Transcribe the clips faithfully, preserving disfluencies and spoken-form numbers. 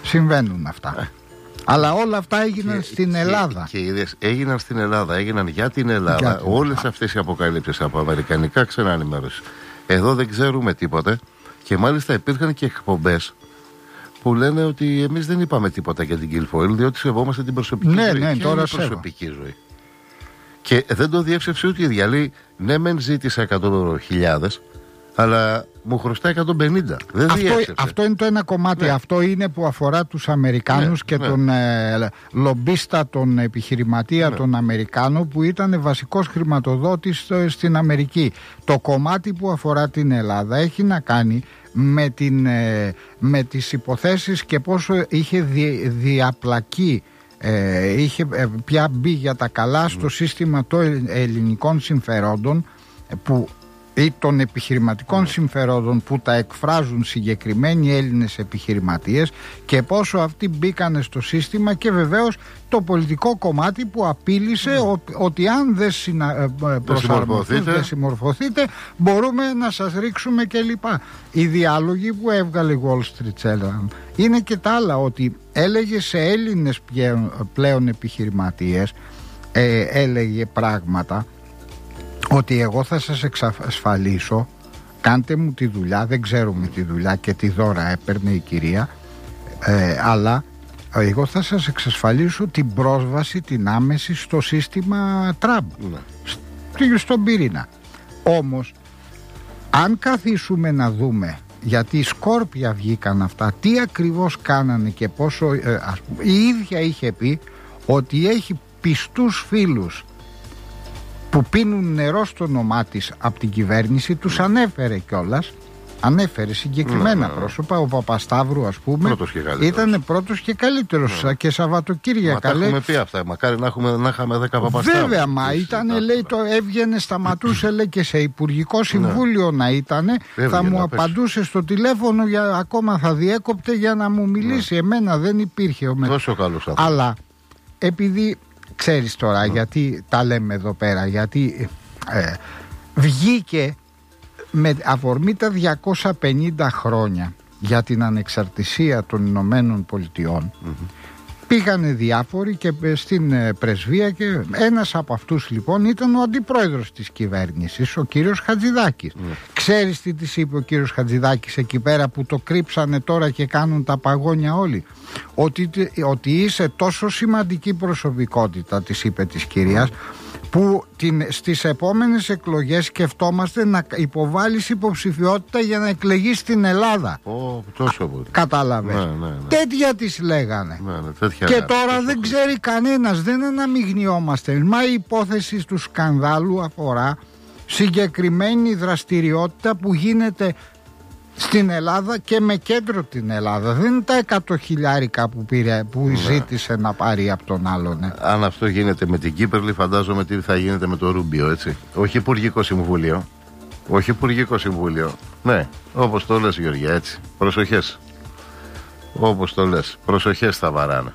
Συμβαίνουν αυτά. Ε. Αλλά όλα αυτά έγιναν και, στην και, Ελλάδα. Και, και έγιναν στην Ελλάδα, έγιναν για την Ελλάδα. Όλες αυτές οι αποκαλύψεις από αμερικανικά ξένα ενημέρωση. Εδώ δεν ξέρουμε τίποτε. Και μάλιστα υπήρχαν και εκπομπές που λένε ότι εμείς δεν είπαμε τίποτα για την Guilfoyle, διότι σεβόμαστε την προσωπική ναι, ζωή. Ναι, και τώρα είναι προσωπική ζωή. Και δεν το διέψευσε ούτε η ίδια. Λέει, ναι, μεν ζήτησα εκατό χιλιάδες, αλλά μου χρωστά εκατόν πενήντα. Δεν αυτό, αυτό είναι το ένα κομμάτι. Ναι. Αυτό είναι που αφορά τους Αμερικάνους, ναι, και ναι. τον ε, λομπίστα, τον επιχειρηματία, ναι. τον Αμερικάνο, που ήταν βασικός χρηματοδότης στο, στην Αμερική. Το κομμάτι που αφορά την Ελλάδα έχει να κάνει με, την, ε, με τις υποθέσεις και πόσο είχε δι, διαπλακεί, ε, είχε ε, πια μπει για τα καλά στο mm. σύστημα των ελληνικών συμφερόντων, που ή των επιχειρηματικών mm. συμφερόντων που τα εκφράζουν συγκεκριμένοι Έλληνες επιχειρηματίες, και πόσο αυτοί μπήκανε στο σύστημα, και βεβαίως το πολιτικό κομμάτι που απείλησε mm. ο, ότι αν δεν συνα, προσαρμοστείτε, δεν συμμορφωθείτε, μπορούμε να σας ρίξουμε κλπ. Οι διάλογοι που έβγαλε η Wall Street Journal είναι και τα άλλα, ότι έλεγε σε Έλληνες πλέον, πλέον επιχειρηματίες, ε, έλεγε πράγματα ότι εγώ θα σας εξασφαλίσω, κάντε μου τη δουλειά, δεν ξέρουμε τη δουλειά και τη δώρα έπαιρνε η κυρία, ε, αλλά εγώ θα σας εξασφαλίσω την πρόσβαση, την άμεση στο σύστημα Τραμπ, ναι. στον πυρήνα. Όμως αν καθίσουμε να δούμε, γιατί σκόρπια βγήκαν αυτά, τι ακριβώς κάνανε και πόσο, ε, ας πούμε, η ίδια είχε πει ότι έχει πιστούς φίλους που πίνουν νερό στο όνομά της από την κυβέρνηση. Τους ανέφερε κιόλας, ανέφερε συγκεκριμένα ναι, πρόσωπα. Ο Παπασταύρου, ας πούμε, ήταν πρώτος και καλύτερος, ναι. και Σαββατοκύριακα. Μα τα έχουμε πει αυτά, μακάρι να, έχουμε, να είχαμε δέκα Παπασταύρου. Βέβαια, μα ήταν, λέει, το έβγαινε, σταματούσε, λέει, και σε Υπουργικό Συμβούλιο, ναι. να ήτανε, έβγαινε, θα μου απαντούσε στο τηλέφωνο, για, ακόμα θα διέκοπτε για να μου μιλήσει, ναι. εμένα δεν υπήρχε. Τόσο καλός. Αλλά επειδή ξέρεις τώρα mm. γιατί τα λέμε εδώ πέρα, γιατί ε, βγήκε με αφορμή τα διακόσια πενήντα χρόνια για την ανεξαρτησία των Ηνωμένων Πολιτειών, mm-hmm. πήγανε διάφοροι και στην πρεσβεία, και ένας από αυτούς λοιπόν ήταν ο αντιπρόεδρος της κυβέρνησης, ο κύριος Χατζηδάκης. Mm. Ξέρεις τι της είπε ο κύριος Χατζηδάκης εκεί πέρα, που το κρύψανε τώρα και κάνουν τα παγόνια όλοι? Ότι, ότι είσαι τόσο σημαντική προσωπικότητα, της είπε της κυρίας, που την, στις επόμενες εκλογές σκεφτόμαστε να υποβάλεις υποψηφιότητα για να εκλεγείς στην Ελλάδα. Oh, τόσο πολύ. Κατάλαβες. Ναι, ναι, ναι. Τέτοια της λέγανε. Ναι, ναι, τέτοια, και ναι, τώρα τόσο δεν ξέρει κανένας, δεν αναμειγνιόμαστε. Μα η υπόθεση του σκανδάλου αφορά συγκεκριμένη δραστηριότητα που γίνεται στην Ελλάδα και με κέντρο την Ελλάδα. Δεν είναι τα εκατό χιλιάρικα που, πήρε, που ναι. ζήτησε να πάρει από τον άλλον. Ναι. Αν αυτό γίνεται με την Κύπρλη, φαντάζομαι τι θα γίνεται με το Ρούμπιο, έτσι. Όχι Υπουργικό Συμβούλιο. Όχι Υπουργικό Συμβούλιο. Ναι, όπως το λες, Γεωργία, έτσι. Προσοχές. Όπως το λες. Προσοχές θα βαράνε.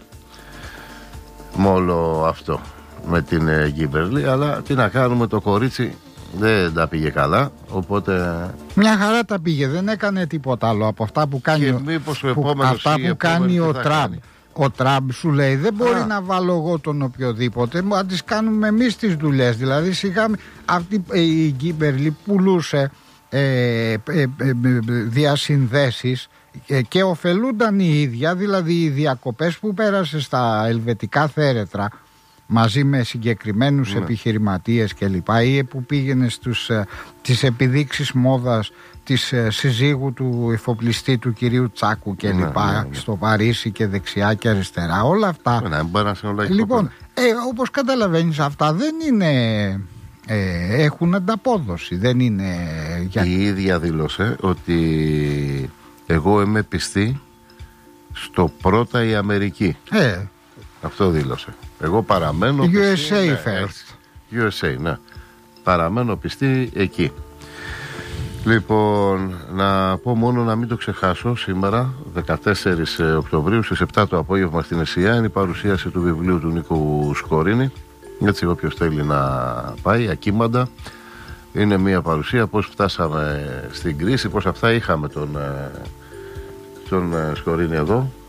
Με όλο αυτό. Με την ε, Κύπρλη. Αλλά τι να κάνουμε, το κορίτσι δεν τα πήγε καλά, οπότε... Μια χαρά τα πήγε, δεν έκανε τίποτα άλλο από αυτά που κάνει, ο, που, αυτά που κάνει ο Τραμπ. Ο Τραμπ σου λέει, δεν μπορεί Α. να βάλω εγώ τον οποιοδήποτε, να τις κάνουμε εμείς τις δουλειές. Δηλαδή σιγά αυτή η Κίμπερλι πουλούσε ε, ε, ε, ε, διασυνδέσεις ε, και ωφελούνταν η ίδια, δηλαδή οι διακοπές που πέρασε στα ελβετικά θέρετρα μαζί με συγκεκριμένους ναι. επιχειρηματίες και λοιπά, ή που πήγαινε στους, τις επιδείξεις μόδας της συζύγου του εφοπλιστή του κυρίου Τσάκου και ναι, λοιπά, ναι, ναι. στο Παρίσι και δεξιά και αριστερά, όλα αυτά. Ναι, λοιπόν, ε, όπως καταλαβαίνεις, αυτά δεν είναι, ε, έχουν ανταπόδοση, δεν είναι... Για... Η ίδια δήλωσε ότι εγώ είμαι πιστή στο πρώτα η Αμερική. Ε, Αυτό δήλωσε. Εγώ παραμένω γιου ες έι πιστή, first. γιου ες έι, ναι. Παραμένω πιστή εκεί. Λοιπόν, να πω μόνο να μην το ξεχάσω, σήμερα δεκατέσσερις Οκτωβρίου στις επτά το απόγευμα στην ΕΣΥΑ είναι η παρουσίαση του βιβλίου του Νίκου Σκορίνη. Έτσι, όποιος θέλει να πάει ακίμαντα, είναι μια παρουσία πώς φτάσαμε στην κρίση, πώς αυτά είχαμε τον, τον Σκορίνη εδώ.